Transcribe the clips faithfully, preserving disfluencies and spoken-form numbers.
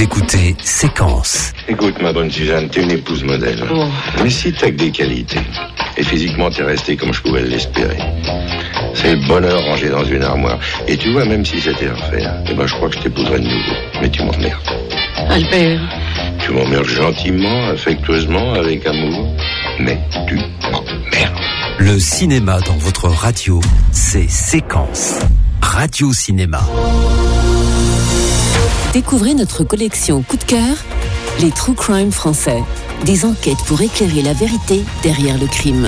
Vous écoutez Séquence. Écoute, ma bonne Suzanne, t'es une épouse modèle. Oh. Mais si t'as que des qualités, et physiquement t'es restée comme je pouvais l'espérer, c'est le bonheur rangé dans une armoire. Et tu vois, même si c'était à refaire, eh ben je crois que je t'épouserais de nouveau. Mais tu m'emmerdes. Albert. Tu m'emmerdes gentiment, affectueusement, avec amour. Mais tu m'emmerdes. Le cinéma dans votre radio, c'est Séquence. Radio Cinéma. Découvrez notre collection coup de cœur, les True Crime français. Des enquêtes pour éclairer la vérité derrière le crime.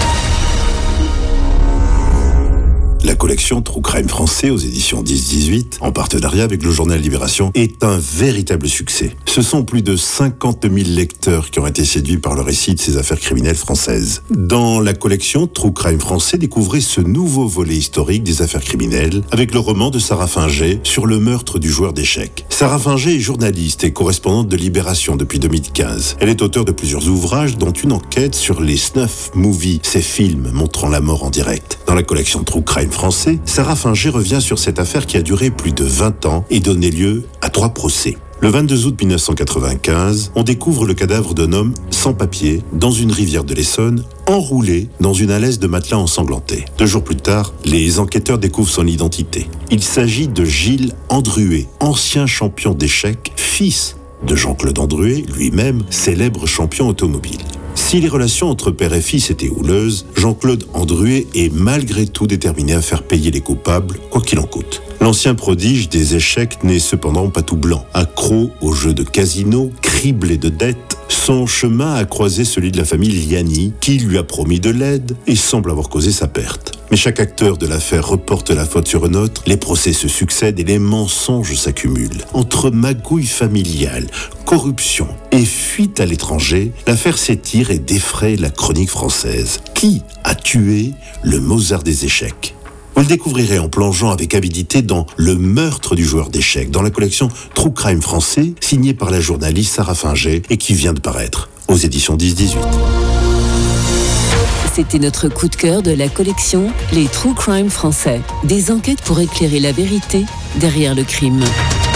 La collection True Crime français aux éditions dix dix-huit, en partenariat avec le journal Libération, est un véritable succès. Ce sont plus de cinquante mille lecteurs qui ont été séduits par le récit de ces affaires criminelles françaises. Dans la collection True Crime français, découvrez ce nouveau volet historique des affaires criminelles avec le roman de Sarah Finger sur le meurtre du joueur d'échecs. Sarah Finger est journaliste et correspondante de Libération depuis deux mille quinze. Elle est auteure de plusieurs ouvrages, dont une enquête sur les snuff movies, ces films montrant la mort en direct. Dans la collection True Crime français, Sarah Finger revient sur cette affaire qui a duré plus de vingt ans et donné lieu à trois procès. Le vingt-deux août mille neuf cent quatre-vingt-quinze, on découvre le cadavre d'un homme sans papier dans une rivière de l'Essonne, enroulé dans une alaise de matelas ensanglanté. Deux jours plus tard, les enquêteurs découvrent son identité. Il s'agit de Gilles Andruet, ancien champion d'échecs, fils de Jean-Claude Andruet, lui-même célèbre champion automobile. Si les relations entre père et fils étaient houleuses, Jean-Claude Andruet est malgré tout déterminé à faire payer les coupables, quoi qu'il en coûte. L'ancien prodige des échecs n'est cependant pas tout blanc. Accro aux jeux de casino, criblé de dettes, son chemin a croisé celui de la famille Liani, qui lui a promis de l'aide et semble avoir causé sa perte. Mais chaque acteur de l'affaire reporte la faute sur un autre, les procès se succèdent et les mensonges s'accumulent. Entre magouille familiale, corruption et fuite à l'étranger, l'affaire s'étire et défraie la chronique française. Qui a tué le Mozart des échecs ? Vous le découvrirez en plongeant avec avidité dans Le meurtre du joueur d'échecs, dans la collection True Crime français, signée par la journaliste Sarah Finger et qui vient de paraître aux éditions dix dix-huit. C'était notre coup de cœur de la collection Les True Crime français. Des enquêtes pour éclairer la vérité derrière le crime.